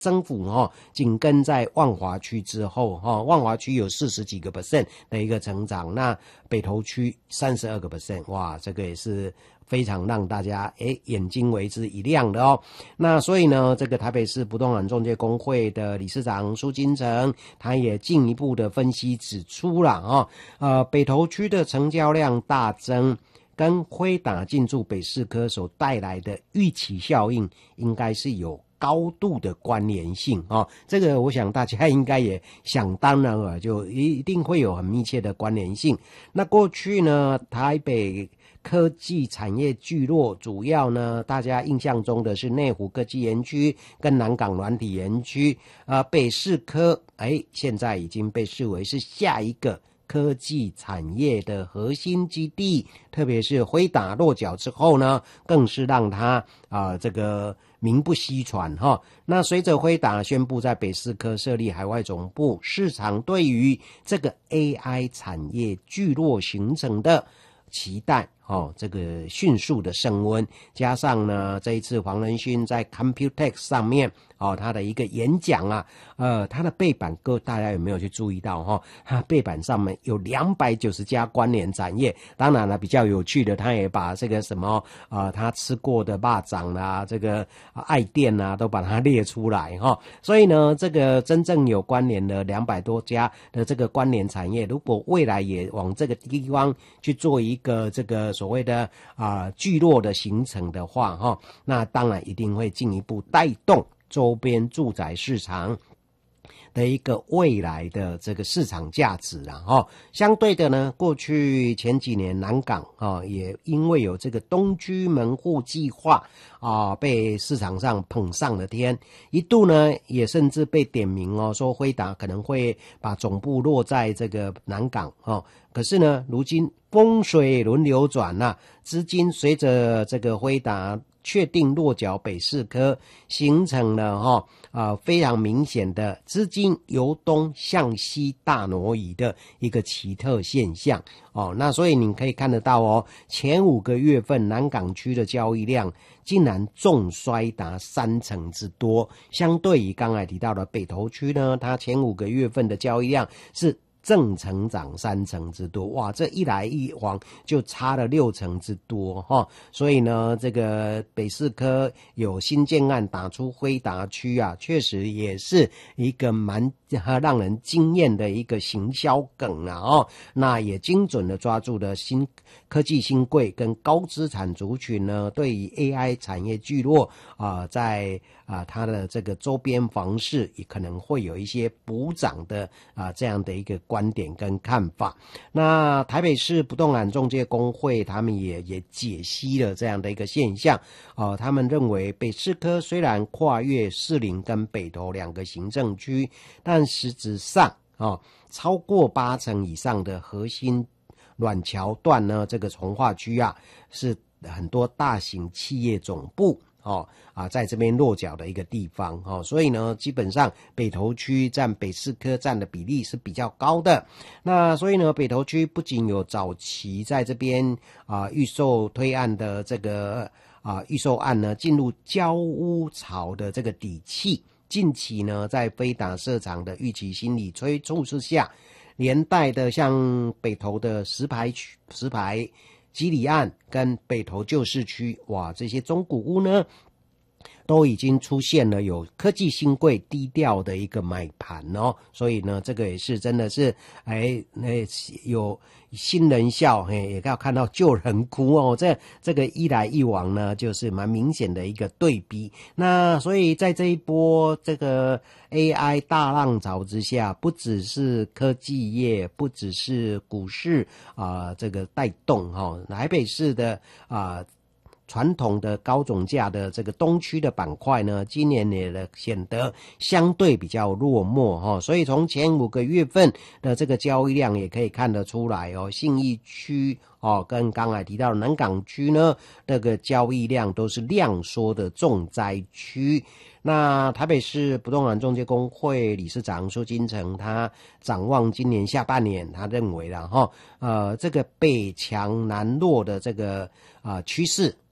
增幅紧跟在万华区之后万华区有40几个%的一个成长，那北投区32个%，哇，这个也是非常让大家眼睛为之一亮的哦。那所以呢，这个台北市不动产中介公会的理事长苏金城，他也进一步的分析指出了北投区的成交量大增，跟辉达进驻北市科所带来的预期效应，应该是有高度的关联性这个我想大家应该也想当然了，就一定会有很密切的关联性。那过去呢，台北科技产业聚落主要呢，大家印象中的是内湖科技园区跟南港软体园区，北市科现在已经被视为是下一个科技产业的核心基地，特别是辉达落脚之后呢，更是让它这个名不虚传那随着辉达宣布在北市科设立海外总部，市场对于这个 AI 产业聚落形成的期待这个迅速的升温，加上呢这一次黄仁勋在 Computex 上面他的一个演讲他的背板大家有没有去注意到他背板上面有290家关联产业，当然了比较有趣的，他也把这个什么他吃过的肉粽啦，这个爱店啊都把它列出来所以呢这个真正有关联的200多家的这个关联产业，如果未来也往这个地方去做一个这个所谓的聚落的形成的话那当然一定会进一步带动周边住宅市场的一个未来的这个市场价值相对的呢，过去前几年南港也因为有这个东居门户计划被市场上捧上了天，一度呢也甚至被点名说辉达可能会把总部落在这个南港可是呢如今风水轮流转资金随着这个辉达确定落脚北市科，形成了非常明显的资金由东向西大挪移的一个奇特现象那所以你可以看得到前5个月份南港区的交易量竟然重衰达30%之多，相对于刚才提到的北投区呢，它前5个月份的交易量是正成长30%之多，哇，这一来一往就差了60%之多所以呢这个北市科有新建案打出辉达区确实也是一个蛮让人惊艳的一个行销梗那也精准的抓住了新科技新贵跟高资产族群呢对于 AI 产业聚落在它的这个周边房市也可能会有一些补涨的这样的一个观点跟看法。那台北市不动产中介公会他们也解析了这样的一个现象他们认为北市科虽然跨越士林跟北投2个行政区，但实质上超过80%以上的核心软桥段呢，这个从化区是很多大型企业总部在这边落脚的一个地方所以呢基本上北投区占北市科占的比例是比较高的。那所以呢北投区不仅有早期在这边预售推案的这个预售案呢进入交屋潮的这个底气，近期呢在飞达设厂的预期心理催促之下，连带的像北投的石牌基里岸跟北投旧市区，哇，这些中古屋呢都已经出现了有科技新贵低调的一个买盘所以呢这个也是真的是有新人笑也要看到旧人哭这个一来一往呢就是蛮明显的一个对比。那所以在这一波这个 AI 大浪潮之下，不只是科技业，不只是股市这个带动台北市的传统的高总价的这个东区的板块呢，今年也显得相对比较落寞所以从前5个月份的这个交易量也可以看得出来信义区跟刚才提到的南港区呢，这个交易量都是量缩的重灾区。那台北市不动产中介公会理事长苏金城他展望今年下半年，他认为这个北强南弱的这个趋势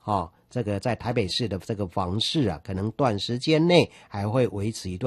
这个在台北市的这个房市啊，可能短时间内还会维持一段